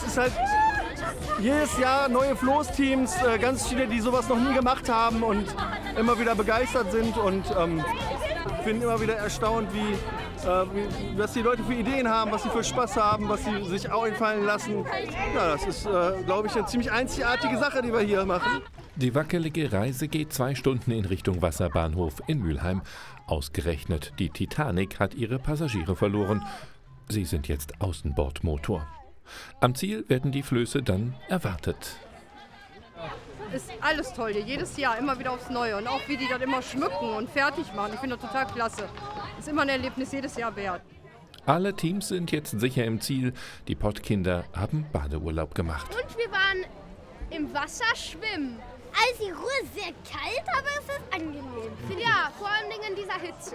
ist halt jedes Jahr neue Floßteams, ganz viele, die sowas noch nie gemacht haben und immer wieder begeistert sind. Und ich bin immer wieder erstaunt, was die Leute für Ideen haben, was sie für Spaß haben, was sie sich auch einfallen lassen. Ja, das ist, glaube ich, eine ziemlich einzigartige Sache, die wir hier machen. Die wackelige Reise geht 2 Stunden in Richtung Wasserbahnhof in Mülheim. Ausgerechnet die Titanic hat ihre Passagiere verloren. Sie sind jetzt Außenbordmotor. Am Ziel werden die Flöße dann erwartet. Ist alles toll hier, jedes Jahr, immer wieder aufs Neue. Und auch wie die das immer schmücken und fertig machen. Ich finde das total klasse. Ist immer ein Erlebnis jedes Jahr wert. Alle Teams sind jetzt sicher im Ziel. Die Pottkinder haben Badeurlaub gemacht. Und wir waren im Wasser schwimmen. Also die Ruhe ist sehr kalt, aber es ist angenehm. Ja, vor allem in dieser Hitze.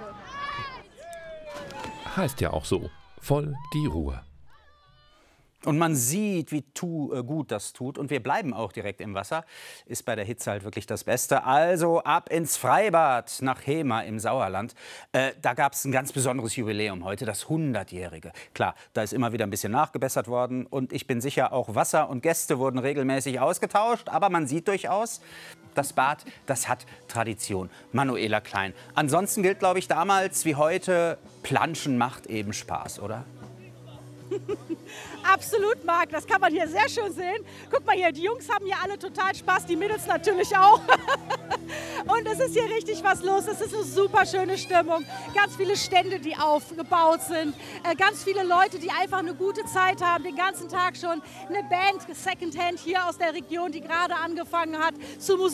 Heißt ja auch so, voll die Ruhe. Und man sieht, wie gut das tut. Und wir bleiben auch direkt im Wasser. Ist bei der Hitze halt wirklich das Beste. Also ab ins Freibad nach Hemer im Sauerland. Da gab es ein ganz besonderes Jubiläum heute, das 100-jährige. Klar, da ist immer wieder ein bisschen nachgebessert worden. Und ich bin sicher, auch Wasser und Gäste wurden regelmäßig ausgetauscht. Aber man sieht durchaus, das Bad, das hat Tradition. Manuela Klein. Ansonsten gilt, glaube ich, damals wie heute, Planschen macht eben Spaß, oder? Absolut, Marc. Das kann man hier sehr schön sehen. Guck mal hier, die Jungs haben hier alle total Spaß, die Mädels natürlich auch. Und es ist hier richtig was los. Es ist eine super schöne Stimmung. Ganz viele Stände, die aufgebaut sind. Ganz viele Leute, die einfach eine gute Zeit haben, den ganzen Tag schon. Eine Band, Secondhand hier aus der Region, die gerade angefangen hat zu musizieren.